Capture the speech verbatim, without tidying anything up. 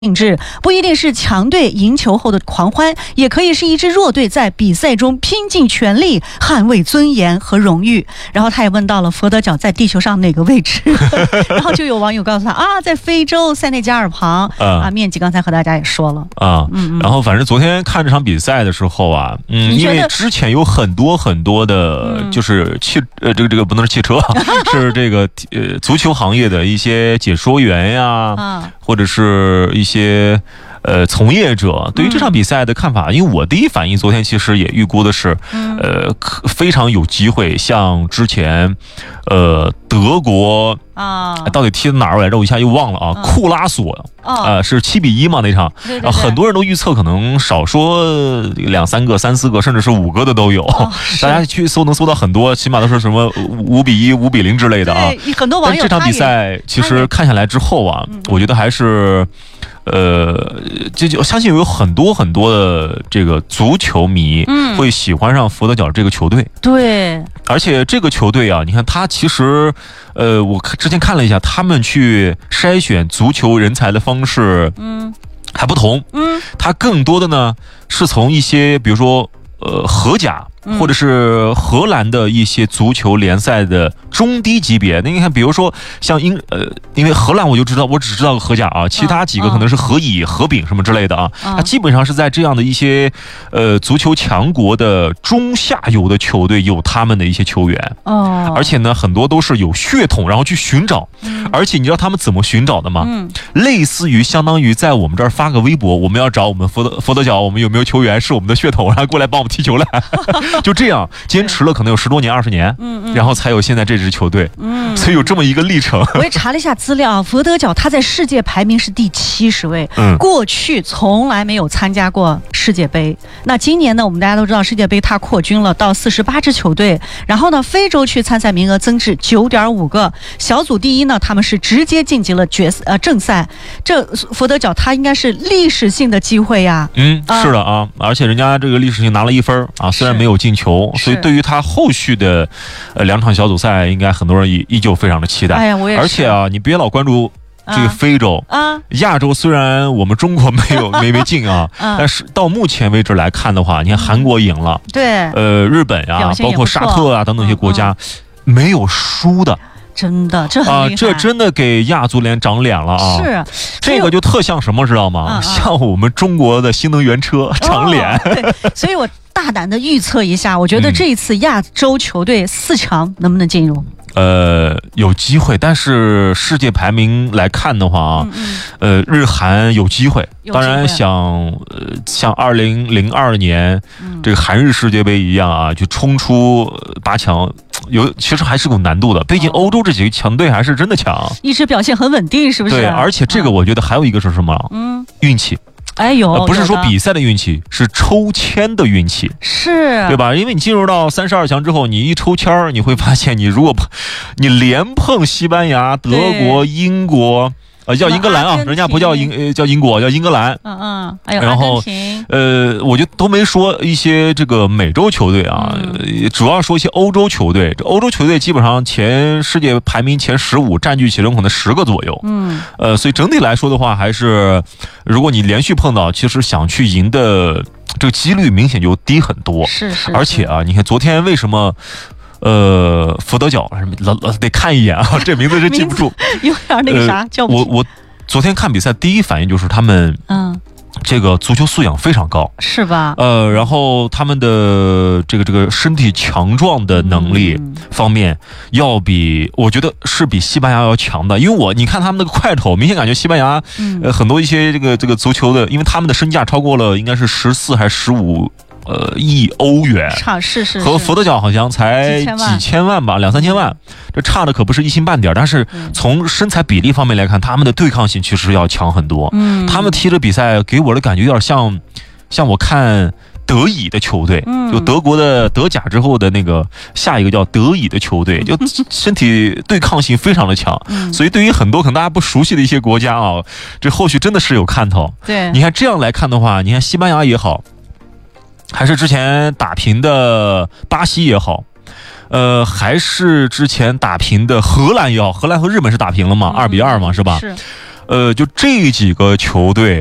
性质不一定是强队赢球后的狂欢，也可以是一支弱队在比赛中拼尽全力捍卫尊严和荣誉。然后他也问到了佛得角在地球上哪个位置，然后就有网友告诉他啊，在非洲塞内加尔旁、嗯、啊，面积刚才和大家也说了啊，嗯嗯。然后反正昨天看这场比赛的时候啊，嗯，因为之前有很多很多的，就是汽、嗯、呃这个这个不能是汽车，是这个呃足球行业的一些解说员呀，啊、或者是一些。一些呃从业者对于这场比赛的看法，嗯、因为我第一反应昨天其实也预估的是，嗯、呃非常有机会像之前呃德国啊到底踢的哪儿来着？我一下又忘了啊，嗯、库拉索啊、哦呃、是七比一嘛那场，对对对，然后很多人都预测可能少说两三个、三四个，甚至是五个的都有。哦、大家去搜能搜到很多，起码都是什么五比一、五比零之类的啊。 很多网友但这场比赛其实看下来之后啊，我觉得还是。呃，这就相信有很多很多的这个足球迷会喜欢上佛得角这个球队。 对， 而且这个球队啊，你看他其实，呃，我之前看了一下，他们去筛选足球人才的方式，嗯，还不同。嗯，他更多的呢是从一些，比如说，呃，荷甲。或者是荷兰的一些足球联赛的中低级别，那你看，比如说像英呃，因为荷兰我就知道，我只知道荷甲啊，其他几个可能是荷乙、荷丙什么之类的啊，它基本上是在这样的一些呃足球强国的中下游的球队有他们的一些球员哦，而且呢很多都是有血统，然后去寻找，而且你知道他们怎么寻找的吗？嗯，类似于相当于在我们这儿发个微博，我们要找我们佛得佛得角，我们有没有球员是我们的血统，然后过来帮我们踢球来。就这样坚持了可能有十多年二十年，嗯嗯，然后才有现在这支球队，嗯，所以有这么一个历程。 我也查了一下资料，佛得角他在世界排名是第七十位，嗯，过去从来没有参加过世界杯。那今年呢，我们大家都知道世界杯他扩军了到四十八支球队，然后呢，非洲区参赛名额增至九点五个，小组第一呢，他们是直接晋级了决呃正赛。这佛得角他应该是历史性的机会呀， 嗯，啊是的啊，而且人家这个历史性拿了一分啊，虽然没有进球，所以对于他后续的呃两场小组赛，应该很多人依依旧非常的期待。 哎呀，我也是。 而且啊，你别老关注这个非洲啊，亚洲虽然我们中国没有没没进啊，但是到目前为止来看的话，你看韩国赢了，对，呃，日本啊，包括沙特啊等等一些国家，没有输的。 真的，这很厉害， 啊，这真的给亚足联长脸了啊！ 是， 这个就特像什么，知道吗？嗯嗯像我们中国的新能源车长脸。 哦、对，所以我大胆的预测一下，我觉得这一次亚洲球队四强能不能进入？ 呃，有机会，但是世界排名来看的话啊，嗯嗯呃，日韩有机会。当然想，呃，像二零零二年、嗯、这个韩日世界杯一样啊，就冲出八强，有其实还是有难度的。毕竟欧洲这几个强队还是真的强， 一直表现很稳定，是不是？ 对，而且这个我觉得还有一个是什么？嗯，运气。 哎呦、 呃，不是说比赛的运气，是抽签的运气， 是， 对吧？因为你进入到三十二强之后，你一抽签儿，你会发现，你如果你连碰西班牙、德国、英国。呃，叫英格兰啊，人家不叫英，呃，叫英国，叫英格兰。嗯嗯，还有然后，呃，我就都没说一些这个美洲球队啊，嗯、主要说一些欧洲球队。这欧洲球队基本上前世界排名前十五，占据其中可能十个左右。嗯，呃，所以整体来说的话，还是如果你连续碰到，其实想去赢的这个几率明显就低很多。 是 是, 是。 而且啊，你看昨天为什么？呃，佛得角老老得看一眼啊，这名字是记不住， 有点那个啥，叫不我我昨天看比赛，第一反应就是他们，嗯，这个足球素养非常高， 是吧？ 呃，然后他们的这个这个身体强壮的能力方面，要比我觉得是比西班牙要强的，因为我你看他们那个快手，明显感觉西班牙，呃，很多一些这个这个足球的，因为他们的身价超过了应该是十四还是十五。呃，亿欧元， 差是是和佛得角好像才几千万吧，两三千万，这差的可不是一星半点。但是从身材比例方面来看，他们的对抗性其实要强很多。嗯，他们踢的比赛给我的感觉有点像，像我看德乙的球队，就德国的德甲之后的那个下一个叫德乙的球队，就身体对抗性非常的强。所以对于很多可能大家不熟悉的一些国家啊，这后续真的是有看头。 对， 你看这样来看的话，你看西班牙也好。还是之前打平的巴西也好，呃，还是之前打平的荷兰也好，荷兰和日本是打平了嘛，二比二嘛，是吧？是。 呃，就这几个球队。